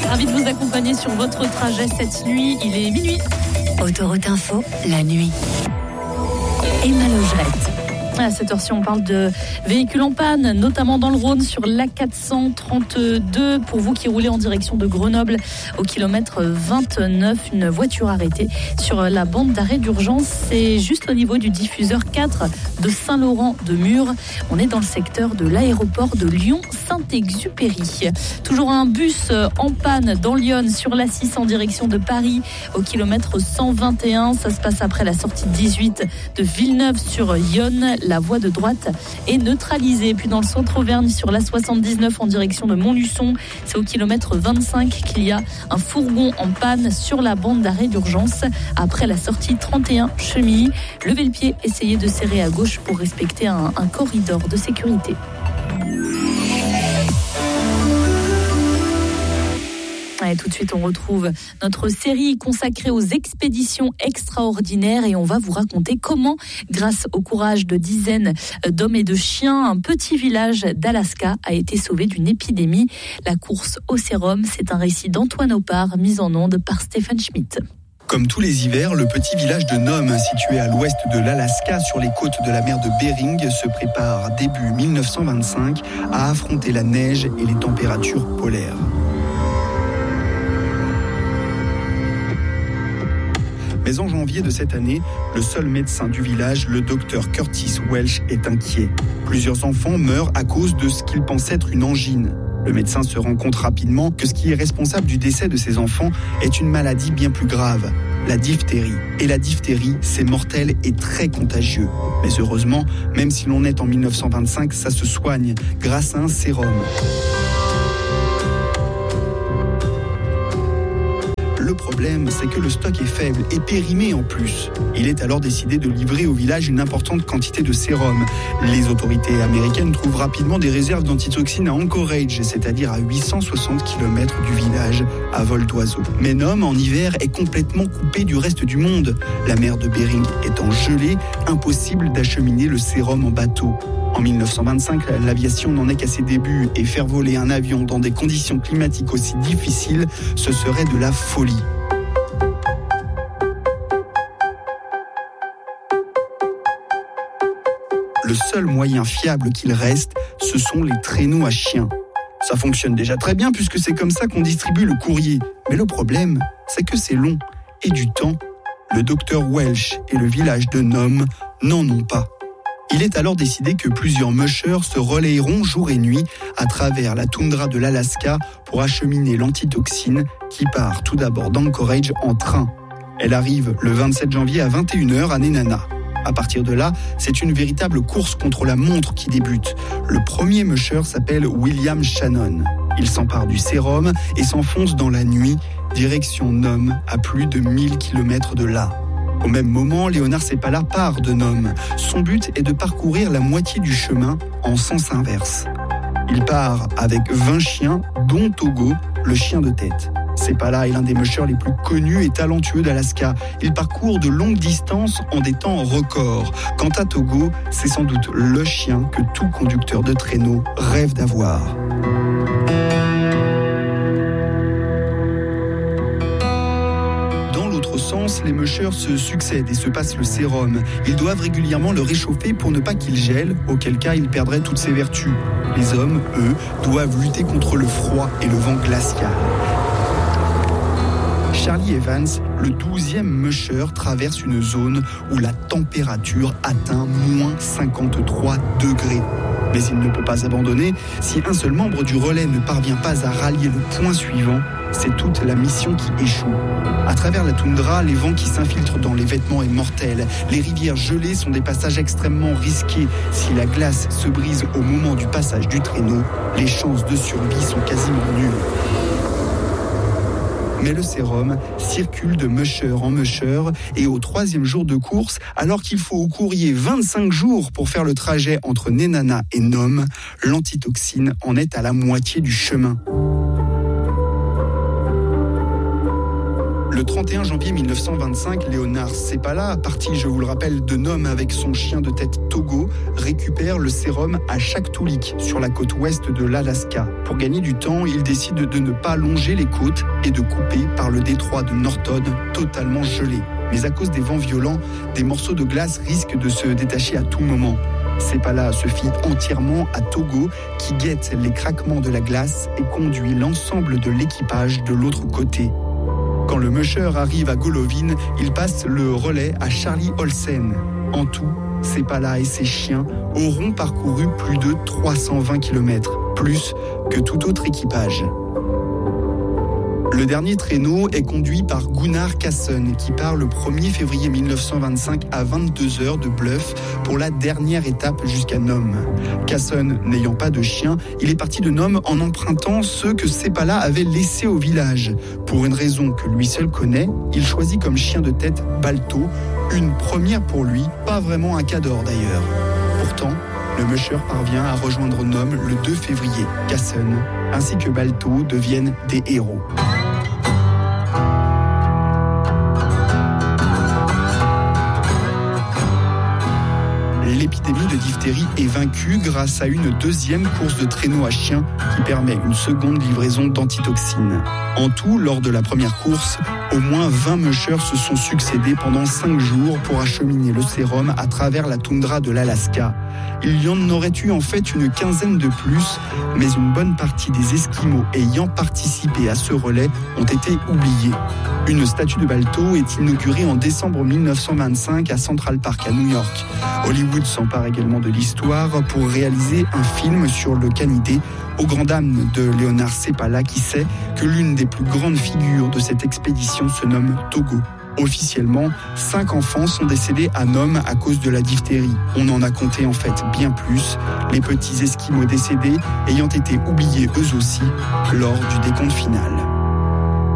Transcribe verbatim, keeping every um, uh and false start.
Ravi de vous accompagner sur votre trajet cette nuit. Il est minuit. Autoroute Info, la nuit. Emma Logerette. À cette heure-ci, on parle de véhicules en panne, notamment dans le Rhône sur l'A quatre cent trente-deux. Pour vous qui roulez en direction de Grenoble, au kilomètre vingt-neuf, une voiture arrêtée sur la bande d'arrêt d'urgence. C'est juste au niveau du diffuseur quatre de Saint-Laurent-de-Mur. On est dans le secteur de l'aéroport de Lyon-Saint-Exupéry. Toujours un bus en panne dans Lyon sur l'A six en direction de Paris, au kilomètre cent vingt et un. Ça se passe après la sortie dix-huit de Villeneuve-sur-Yonne. La voie de droite est neutralisée. Puis dans le centre Auvergne, sur l'A soixante-dix-neuf en direction de Montluçon, c'est au kilomètre vingt-cinq qu'il y a un fourgon en panne sur la bande d'arrêt d'urgence. Après la sortie trente et un Chemilly, levez le pied, essayez de serrer à gauche pour respecter un, un corridor de sécurité. Et tout de suite, on retrouve notre série consacrée aux expéditions extraordinaires et on va vous raconter comment, grâce au courage de dizaines d'hommes et de chiens, un petit village d'Alaska a été sauvé d'une épidémie. La course au sérum, c'est un récit d'Antoine Opar, mis en onde par Stéphane Schmitt. Comme tous les hivers, le petit village de Nome, situé à l'ouest de l'Alaska, sur les côtes de la mer de Bering, se prépare début dix-neuf cent vingt-cinq à affronter la neige et les températures polaires. Mais en janvier de cette année, le seul médecin du village, le docteur Curtis Welch, est inquiet. Plusieurs enfants meurent à cause de ce qu'il pense être une angine. Le médecin se rend compte rapidement que ce qui est responsable du décès de ces enfants est une maladie bien plus grave, la diphtérie. Et la diphtérie, c'est mortel et très contagieux. Mais heureusement, même si l'on est en dix-neuf cent vingt-cinq, ça se soigne grâce à un sérum. Le problème, c'est que le stock est faible et périmé en plus. Il est alors décidé de livrer au village une importante quantité de sérum. Les autorités américaines trouvent rapidement des réserves d'antitoxines à Anchorage, c'est-à-dire à huit cent soixante kilomètres du village, à vol d'oiseau. Mais Nome, en hiver, est complètement coupé du reste du monde. La mer de Bering étant gelée, impossible d'acheminer le sérum en bateau. En dix-neuf cent vingt-cinq, l'aviation n'en est qu'à ses débuts et faire voler un avion dans des conditions climatiques aussi difficiles, ce serait de la folie. Le seul moyen fiable qu'il reste, ce sont les traîneaux à chiens. Ça fonctionne déjà très bien puisque c'est comme ça qu'on distribue le courrier. Mais le problème, c'est que c'est long et du temps. Le docteur Welch et le village de Nome n'en ont pas. Il est alors décidé que plusieurs mushers se relayeront jour et nuit à travers la toundra de l'Alaska pour acheminer l'antitoxine qui part tout d'abord d'Anchorage en train. Elle arrive le vingt-sept janvier à vingt et une heures à Nenana. À partir de là, c'est une véritable course contre la montre qui débute. Le premier musher s'appelle William Shannon. Il s'empare du sérum et s'enfonce dans la nuit, direction Nome, à plus de mille kilomètres de là. Au même moment, Léonard Sepala part de Nome. Son but est de parcourir la moitié du chemin en sens inverse. Il part avec vingt chiens, dont Togo, le chien de tête. Sepala est l'un des mushers les plus connus et talentueux d'Alaska. Il parcourt de longues distances en des temps records. Quant à Togo, c'est sans doute le chien que tout conducteur de traîneau rêve d'avoir. Sens, les mushers se succèdent et se passent le sérum. Ils doivent régulièrement le réchauffer pour ne pas qu'il gèle, auquel cas il perdrait toutes ses vertus. Les hommes, eux, doivent lutter contre le froid et le vent glacial. Charlie Evans, le douzième musher, traverse une zone où la température atteint moins cinquante-trois degrés. Mais il ne peut pas abandonner. Si un seul membre du relais ne parvient pas à rallier le point suivant, c'est toute la mission qui échoue. À travers la toundra, les vents qui s'infiltrent dans les vêtements est mortel. Les rivières gelées sont des passages extrêmement risqués. Si la glace se brise au moment du passage du traîneau, les chances de survie sont quasiment nulles. Mais le sérum circule de musher en musher et au troisième jour de course, alors qu'il faut au courrier vingt-cinq jours pour faire le trajet entre Nenana et Nome, l'antitoxine en est à la moitié du chemin. Le trente et un janvier mille neuf cent vingt-cinq, Léonard Seppala, parti, je vous le rappelle, de Nome avec son chien de tête Togo, récupère le sérum à Shaktoolik, sur la côte ouest de l'Alaska. Pour gagner du temps, il décide de ne pas longer les côtes et de couper par le détroit de Norton, totalement gelé. Mais à cause des vents violents, des morceaux de glace risquent de se détacher à tout moment. Seppala se fie entièrement à Togo, qui guette les craquements de la glace et conduit l'ensemble de l'équipage de l'autre côté. Quand le musher arrive à Golovin, il passe le relais à Charlie Olsen. En tout, Seppala et ses chiens auront parcouru plus de trois cent vingt kilomètres, plus que tout autre équipage. Le dernier traîneau est conduit par Gunnar Kasson, qui part le premier février mille neuf cent vingt-cinq à vingt-deux heures de Bluff pour la dernière étape jusqu'à Nome. Kasson n'ayant pas de chien, il est parti de Nome en empruntant ceux que Seppala avait laissés au village. Pour une raison que lui seul connaît, il choisit comme chien de tête Balto, une première pour lui, pas vraiment un cador d'ailleurs. Pourtant, le musher parvient à rejoindre Nome le deux février. Kasson ainsi que Balto deviennent des héros. L'épidémie de diphtérie est vaincue grâce à une deuxième course de traîneau à chiens qui permet une seconde livraison d'antitoxines. En tout, lors de la première course, au moins vingt mushers se sont succédés pendant cinq jours pour acheminer le sérum à travers la toundra de l'Alaska. Il y en aurait eu en fait une quinzaine de plus, mais une bonne partie des Esquimaux ayant participé à ce relais ont été oubliés. Une statue de Balto est inaugurée en décembre mille neuf cent vingt-cinq à Central Park à New York. Hollywood s'empare également de l'histoire pour réaliser un film sur le canidé, au grand dam de Léonard Seppala qui sait que l'une des plus grandes figures de cette expédition se nomme Togo. Officiellement, cinq enfants sont décédés à Nome à cause de la diphtérie. On en a compté en fait bien plus, les petits Esquimaux décédés ayant été oubliés eux aussi lors du décompte final.